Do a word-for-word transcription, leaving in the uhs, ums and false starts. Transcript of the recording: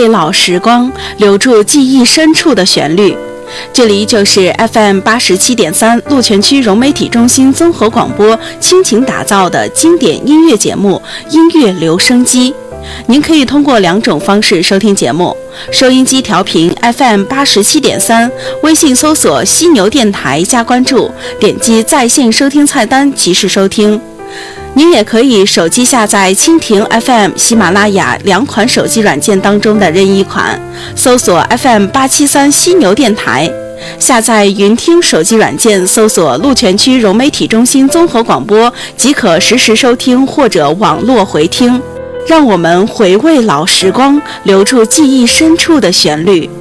老时光，留住记忆深处的旋律。这里就是 F M 八十七点三鹿泉区融媒体中心综合广播倾情打造的经典音乐节目《音乐留声机》。您可以通过两种方式收听节目：收音机调频 F M 八十七点三，微信搜索犀牛电台加关注，点击在线收听菜单即时收听。您也可以手机下载蜻蜓 F M、喜马拉雅两款手机软件当中的任意款，搜索 F M 八七三犀牛电台。下载云听手机软件，搜索鹿泉区融媒体中心综合广播，即可实时收听或者网络回听。让我们回味老时光，留住记忆深处的旋律。